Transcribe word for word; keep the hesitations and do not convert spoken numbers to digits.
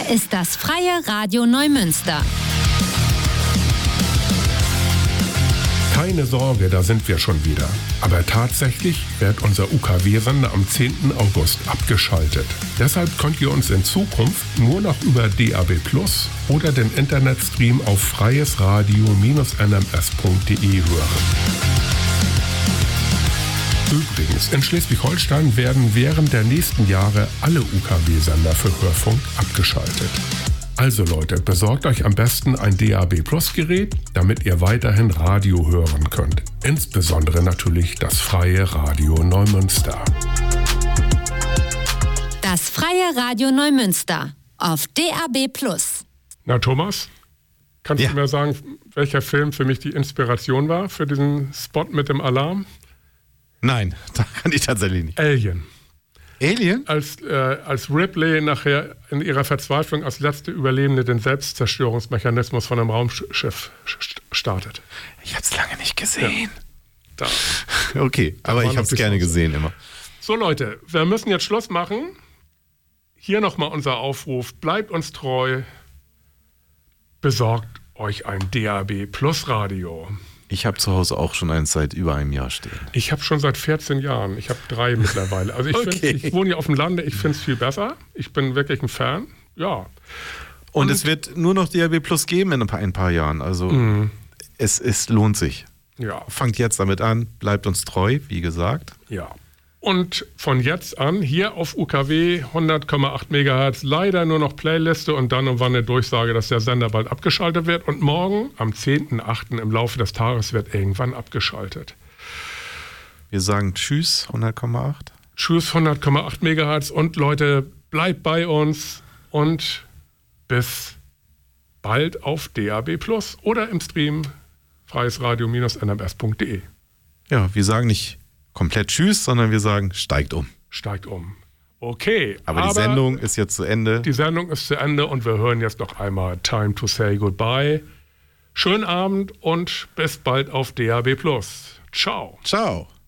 Hier ist das Freie Radio Neumünster. Keine Sorge, da sind wir schon wieder. Aber tatsächlich wird unser U K W-Sender am zehnten August abgeschaltet. Deshalb könnt ihr uns in Zukunft nur noch über D A B Plus oder den Internetstream auf freiesradio N M S punkt de hören. Übrigens, in Schleswig-Holstein werden während der nächsten Jahre alle U K W-Sender für Hörfunk abgeschaltet. Also Leute, besorgt euch am besten ein D A B Plus Gerät, damit ihr weiterhin Radio hören könnt. Insbesondere natürlich das Freie Radio Neumünster. Das Freie Radio Neumünster auf D A B Plus. Na Thomas, kannst Ja. du mir sagen, welcher Film für mich die Inspiration war für diesen Spot mit dem Alarm? Nein, da kann ich tatsächlich nicht. Alien. Alien? Als, äh, als Ripley nachher in ihrer Verzweiflung als letzte Überlebende den Selbstzerstörungsmechanismus von einem Raumschiff st- startet. Ich hab's lange nicht gesehen. Da. Okay, aber war ich hab's noch gerne die Chance. gesehen immer. So Leute, wir müssen jetzt Schluss machen. Hier nochmal unser Aufruf. Bleibt uns treu. Besorgt euch ein D A B Plus Radio. Ich habe zu Hause auch schon eins seit über einem Jahr stehen. Ich habe schon seit vierzehn Jahren. Ich habe drei mittlerweile. Also ich, Okay. find, ich wohne hier auf dem Lande. Ich finde es viel besser. Ich bin wirklich ein Fan. Ja. Und, Und- es wird nur noch D A B Plus geben in ein paar, ein paar Jahren. Also Mhm. es, es lohnt sich. Ja. Fangt jetzt damit an, bleibt uns treu, wie gesagt. Ja. Und von jetzt an hier auf U K W hundert Komma acht Megahertz leider nur noch Playliste und dann und wann eine Durchsage, dass der Sender bald abgeschaltet wird. Und morgen am zehnten achten im Laufe des Tages wird irgendwann abgeschaltet. Wir sagen Tschüss, hundert Komma acht. Tschüss hundert Komma acht Megahertz und Leute, bleibt bei uns und bis bald auf D A B Plus oder im Stream freiesradio N M S punkt de. Ja, wir sagen nicht komplett Tschüss, sondern wir sagen steigt um. Steigt um. Okay, Aber, die Sendung ist jetzt zu Ende. Die Sendung ist zu Ende und wir hören jetzt noch einmal Time to Say Goodbye. Schönen Abend und bis bald auf D A B Plus. Ciao. Ciao.